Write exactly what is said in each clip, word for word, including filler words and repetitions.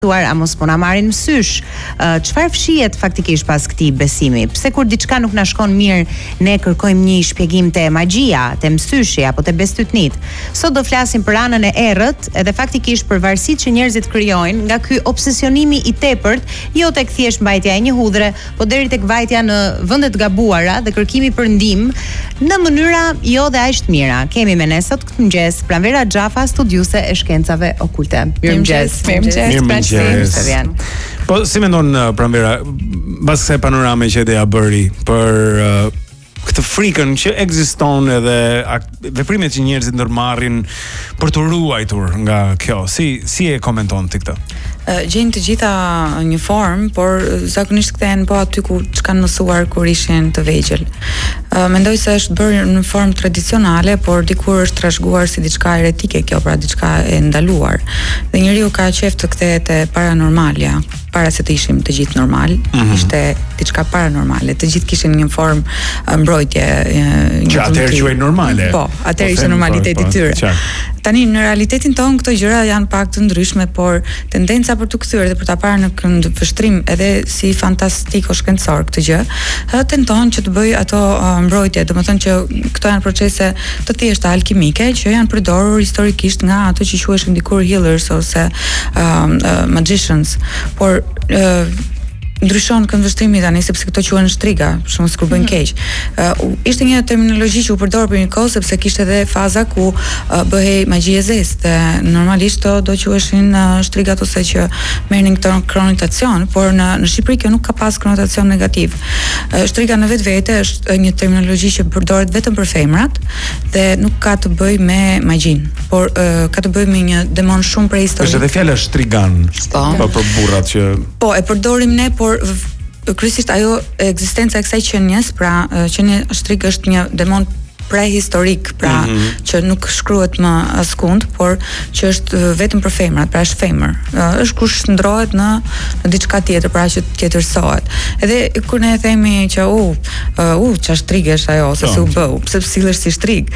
a mos po na marrin mësysh çfarë uh, fshihet faktikisht pas këtij besimi. Pse kur diçka nuk na shkon mirë, ne kërkojmë një shpjegim te magjia, te mësyshi apo te bestytnit. Sot do flasim për anën e errët, edhe faktikisht për varësitë që njerëzit krijojnë nga ky obsesionimi i tepërt, jo tek thjesht mbajtja e një hudhre, po deri tek vajtja në vende të gabuara dhe kërkimi për ndihmë në mënyra jo dhe aq të mira. Kemi me ne sot këtë mëngjes Pranvera Xhafa, studiuse e shkencave okulte. Mirëmëngjes. Mirëmëngjes. Po si mendon uh, Pranvera, pas kësaj panorame që ja bëri për uh, këtë frikën që ekziston edhe veprimet që njerëzit ndërmarrin për të ruajtur nga kjo, si si e komenton ti këtë? Gjejnë të gjitha një formë, por zakonisht kthehen po aty ku ç'kan mësuar kur ishin të vegjël. Mendoj se është bërë në formë tradicionale, por dikur është trashëguar si diçka eretike kjo, pra diçka e ndaluar. Dhe njeriu ka qejf të kthehet te paranormalja, para se të ishim të gjithë normal, mm-hmm. ishte diçka paranormale. Të gjithë kishin një formë mbrojtje, që atëherë quhej normale. Po, atëherë ishte normaliteti i tyre. Tani në realitetin tonë këto gjëra janë pak të ndryshme, por tendenca për të kthyer dhe për ta parë në kënd vështrim edhe si fantastiko shkencor këtë gjë, tenton që të bëj ato uh, mbrojtje, domethënë që këto janë procese të thjeshta alkimike që janë përdorur historikisht nga ato që quheshin dikur healers ose uh, uh, magicians, por uh, ndryshon këndvështrimi tani sepse këto quhen shtriga, për shembull kur bëjnë keq. Uh, ishte një terminologji që u përdor për një kohë sepse kishte edhe faza ku uh, bëhej magji e zezë. Normalisht to do quheshin uh, shtrigat ose që merrnin këtë konotacion, por në në Shqipëri kjo nuk ka pas konotacion negativ. Uh, shtriga në vetvete është një terminologji që përdoret vetëm për femrat dhe nuk ka të bëjë me magjin, por uh, ka të bëjë me një demon shumë prehistorik. Është edhe fjala shtrigan, po për burrat që po e përdorim ne, por kryesisht ajo ekzistenca e kësaj qenies, pra qenia shtrik është një demon prehistorik, pra mm-hmm. që nuk shkruhet më askund, por që është vetëm për femrat, pra është femër. Është kur shndrohet në në diçka tjetër, pra që tjetërsohet. Edhe kur ne themi që u, uh, u ç'është shtrigesh ajo ose si u bëu, pse sillesh si shtrig.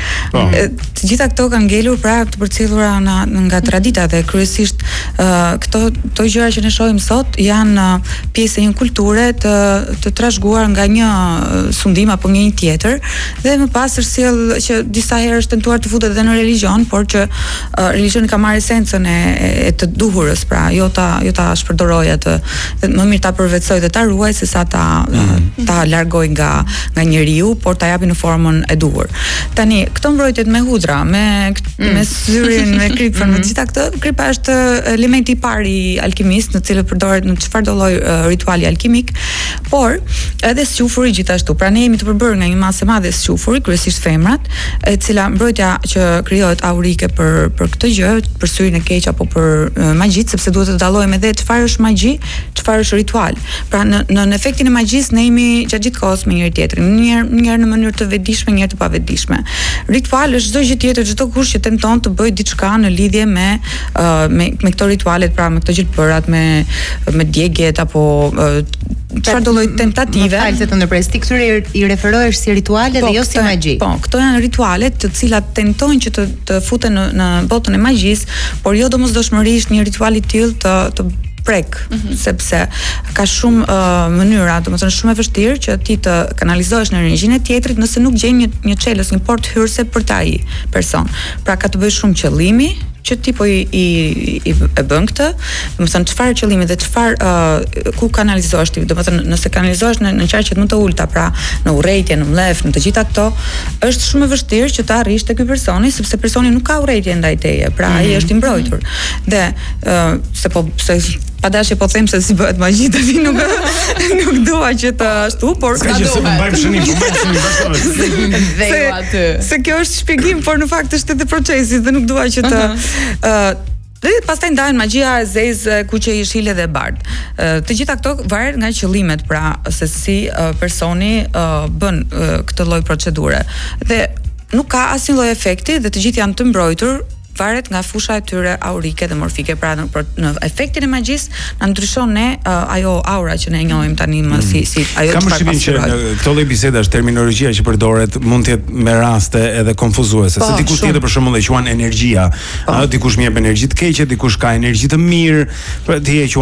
Të gjitha këto kanë ngelur pra të përcjellura nga nga tradita dhe kryesisht uh, këto këto gjëra që ne shohim sot janë uh, pjesë e një kulture të të trashëguar nga një sundim apo nga një tjetër, dhe më pas është që disa herë është tentuar të futet edhe në religjion, por që uh, religioni ka marrë esencën e, e të duhurës, pra jo ta jo ta shpërdoroj atë, më mirë ta përvetsoj dhe ta ruaj se sa ta mm. ta largoj nga nga njeriu, por ta japi në formën e duhur. Tani këto mbrojtjet me hudra, me mm. me syrin, me kripën, me gjitha këto, kripa është elementi i parë i alkimist, në cilën përdoret në çfarëdo lloj uh, rituali alkimik, por edhe squfuri gjithashtu. Pra ne jemi të përbërë nga një masë e madhe squfuri, kryesisht femrat, e cila mbrojtja që krijohet aurike për për këtë gjë, për syrin e keq apo për uh, magjit, sepse duhet të dallojmë edhe çfarë është magji, çfarë është ritual. Pra në në, në efektin e magjisë ne jemi gjatë gjithë kohës me njëri tjetrin, një herë një herë në mënyrë të vetëdijshme, një herë të pavetëdijshme. Ritual është çdo gjë tjetër, çdo kush që tenton të bëjë diçka në lidhje me uh, me me këto ritualet, pra me këto gjelbërat, me me djegjet apo uh, çfarëdo lloj tentative. Falë se të ndërpres, ti këtyre i referohesh si rituale dhe jo si magji. Po, këto janë ritualet të cilat tentojnë që të të futen në në botën e magjisë, por jo domosdoshmërisht një ritual i tillë të të prek, mm-hmm. sepse ka shumë uh, mënyra, domethënë shumë e vështirë që ti të kanalizohesh në energjinë e tjetrit nëse nuk gjen një një çelës, një portë hyrëse për ta ai person. Pra ka të bëjë shumë qëllimi që ti po i, i, i e bën këtë, domethënë çfarë qëllimi dhe çfarë uh, ku kanalizohesh ti, domethënë nëse kanalizohesh në në qarqet më të ulta, pra në urrëtie, në mlef, në të gjitha këto, është shumë e vështirë që të arrish te ky personi, sepse personi nuk ka urrëtie ndaj teje, pra ai mm-hmm. është i mbrojtur. Dhe uh, se po se padashje po them se si bëhet magji, tani nuk nuk dua që të ashtu, por ka që se më mbajmë shënim, më mbajmë shënim bashkëve. Dhe aty. Se kjo është shpjegim, por në fakt është edhe procesi dhe nuk dua që të ë uh, dhe pastaj ndahen magjia e zezë, kuqe i shile dhe bardh. Uh, të gjitha këto varet nga qëllimet, pra se si uh, personi uh, bën uh, këtë lloj procedure. Dhe nuk ka asnjë lloj efekti dhe të gjithë janë të mbrojtur. Varet nga fusha e tyre aurike dhe morfike, pra në, në efektin e magjisë na ndryshon ne uh, ajo aura që ne njohim tani më si si ajo çfarë. Kam përshtypjen që në këto lloj bisedash terminologjia që përdoret mund të jetë me raste edhe konfuzuese, se dikush tjetër për shembull e quan energjia, ëh, dikush më jep energji të keqe, dikush ka energji të mirë, pra ti e